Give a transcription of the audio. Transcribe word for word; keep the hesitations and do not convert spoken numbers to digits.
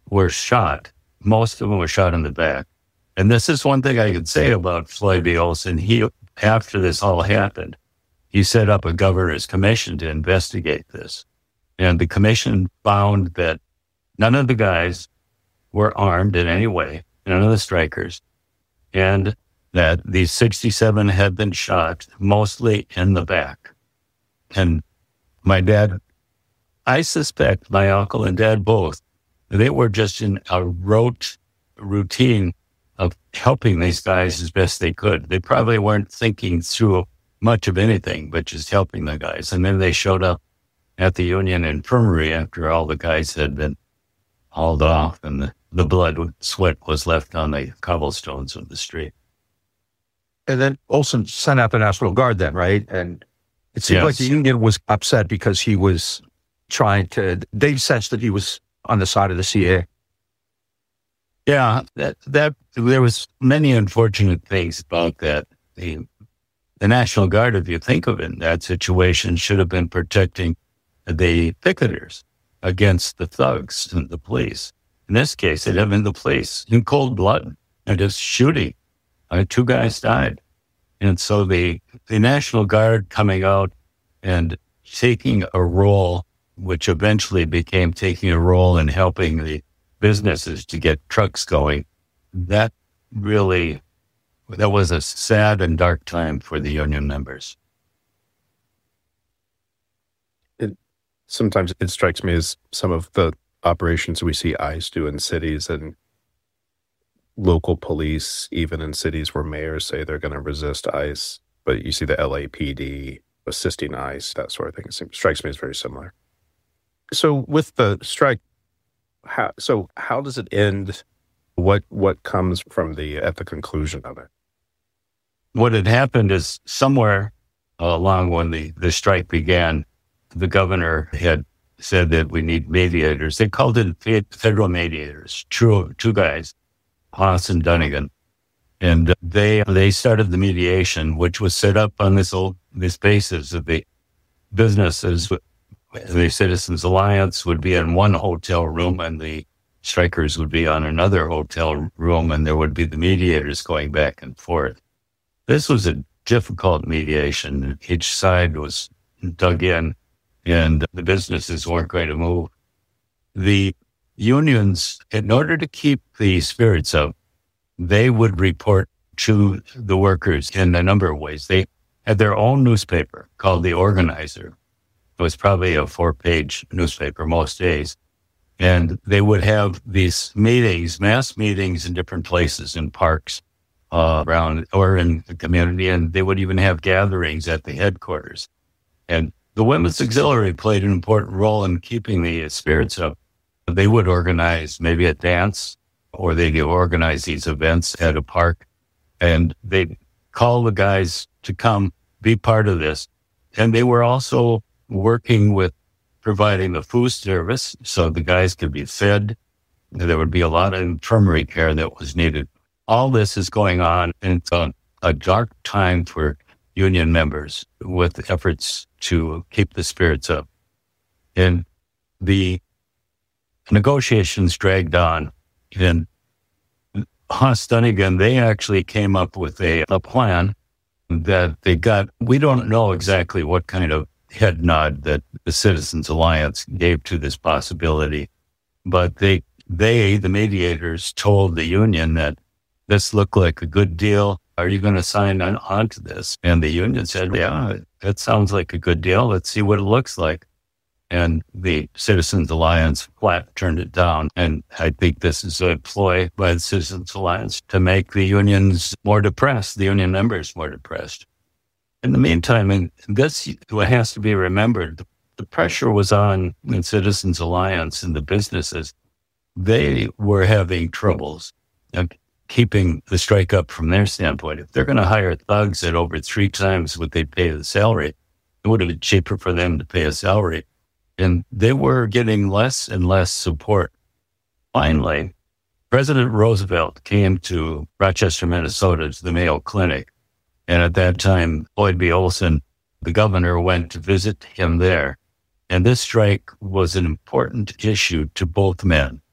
were shot. Most of them were shot in the back. And this is one thing I could say about Floyd B. Olson. He, after this all happened, he set up a governor's commission to investigate this. And the commission found that none of the guys were armed in any way, none of the strikers, and that these sixty-seven had been shot mostly in the back. And my dad, I suspect my uncle and dad both, they were just in a rote routine of helping these guys as best they could. They probably weren't thinking through much of anything, but just helping the guys. And then they showed up at the Union Infirmary after all the guys had been hauled off and the, the blood and sweat was left on the cobblestones of the street. And then Olson sent out the National Guard then, right? And it seemed Yes. like the Union was upset because he was trying to, they sensed that he was on the side of the C A. Yeah, that that there was many unfortunate things about that. The the National Guard, if you think of it in that situation, should have been protecting the picketers against the thugs and the police. In this case, it had been the police in cold blood and just shooting. Uh, two guys died. And so the, the National Guard coming out and taking a role, which eventually became taking a role in helping the businesses to get trucks going, that really, that was a sad and dark time for the union members. It, sometimes it strikes me as some of the operations we see ICE do in cities and local police, even in cities where mayors say they're going to resist ICE, but you see the L A P D assisting ICE, that sort of thing. It seems, strikes me as very similar. So with the strike, how, so how does it end? What what comes from the at the conclusion of it? What had happened is somewhere along when the, the strike began, the governor had said that we need mediators. They called it federal mediators, two, two guys, Haas and Dunnigan. And they they started the mediation, which was set up on this old this basis of the businesses. The Citizens Alliance would be in one hotel room and the strikers would be on another hotel room, and there would be the mediators going back and forth. This was a difficult mediation. Each side was dug in and the businesses weren't going to move. The unions, in order to keep the spirits up, they would report to the workers in a number of ways. They had their own newspaper called The Organizer. It was probably a four-page newspaper most days. And they would have these meetings, mass meetings in different places, in parks uh, around or in the community. And they would even have gatherings at the headquarters. And the Women's Auxiliary played an important role in keeping the spirits up. They would organize maybe a dance, or they'd organize these events at a park. And they'd call the guys to come be part of this. And they were also working with providing the food service so the guys could be fed. There would be a lot of infirmary care that was needed. All this is going on, and it's a, a dark time for union members with efforts to keep the spirits up. And the negotiations dragged on. And Haas Dunnigan, they actually came up with a, a plan that they got. We don't know exactly what kind of head nod that the Citizens Alliance gave to this possibility, but they, they, the mediators, told the union that this looked like a good deal. Are you going to sign on, on to this? And the union said, yeah, that sounds like a good deal. Let's see what it looks like. And the Citizens Alliance flat turned it down. And I think this is a ploy by the Citizens Alliance to make the unions more depressed, the union members more depressed. In the meantime, and this has to be remembered, the pressure was on the Citizens Alliance and the businesses. They were having troubles of keeping the strike up from their standpoint. If they're going to hire thugs at over three times what they pay the salary, it would have been cheaper for them to pay a salary. And they were getting less and less support. Finally, President Roosevelt came to Rochester, Minnesota, to the Mayo Clinic. And at that time, Floyd B. Olson, the governor, went to visit him there. And this strike was an important issue to both men.